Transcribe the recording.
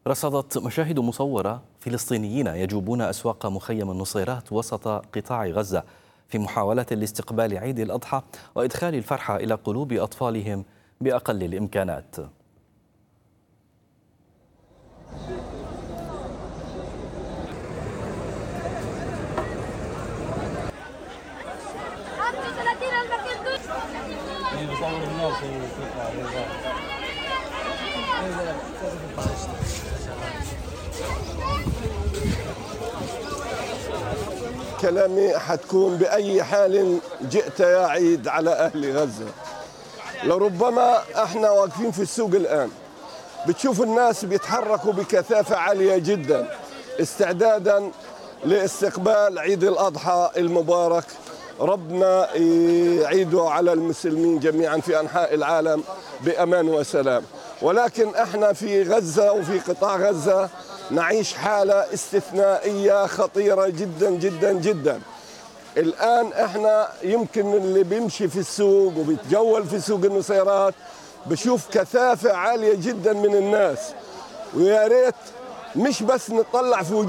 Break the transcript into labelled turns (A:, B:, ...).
A: رصدت مشاهد مصورة فلسطينيين يجوبون أسواق مخيم النصيرات وسط قطاع غزة في محاولة لاستقبال عيد الأضحى وإدخال الفرحة إلى قلوب أطفالهم بأقل الإمكانات.
B: كلامي حتكون بأي حال جئت يا عيد على أهل غزة. لربما احنا واقفين في السوق الآن بتشوف الناس بيتحركوا بكثافة عالية جدا استعدادا لاستقبال عيد الأضحى المبارك. ربنا يعيده على المسلمين جميعا في أنحاء العالم بأمان وسلام. ولكن احنا في غزة وفي قطاع غزة نعيش حالة استثنائية خطيرة جدا جدا جدا. الآن احنا يمكن اللي بيمشي في السوق وبيتجول في سوق النصيرات بشوف كثافة عالية جدا من الناس، ويا ريت مش بس نطلع في